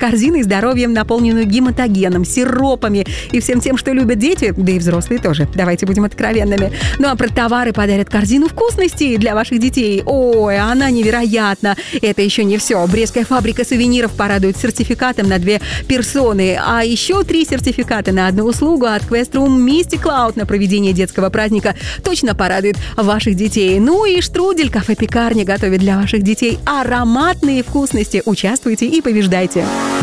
корзиной здоровьем, наполненную гематогеном, сиропами и всем тем, что любят дети, да и взрослые тоже. Давайте будем откровенными. Ну а про товары подарят корзину вкусностей для ваших детей. Ой, она невероятна. Это еще не все. Брестская фабрика сувениров порадует сертификатом на 2 персоны, а еще 3 сертификата на одну услугу от Questrum Misty Cloud на проведение детского праздника точно порадует ваших детей. Ну и Штрудель, кафе-пекарня готовит для ваших детей ароматные вкусности. Участвуйте и побеждайте.